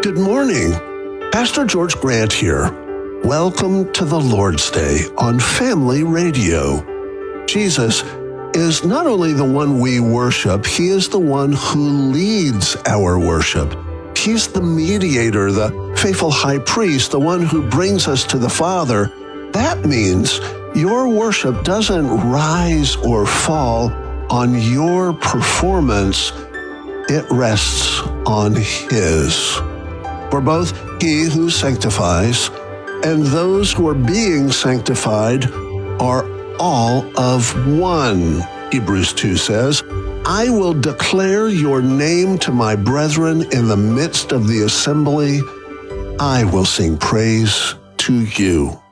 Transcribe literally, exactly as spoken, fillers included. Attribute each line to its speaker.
Speaker 1: Good morning. Pastor George Grant here. Welcome to the Lord's Day on Family Radio. Jesus is not only the one we worship, he is the one who leads our worship. He's the mediator, the faithful high priest, the one who brings us to the Father. That means your worship doesn't rise or fall on your performance. It rests on his. For both he who sanctifies and those who are being sanctified are all of one. Hebrews two says, I will declare your name to my brethren in the midst of the assembly. I will sing praise to you.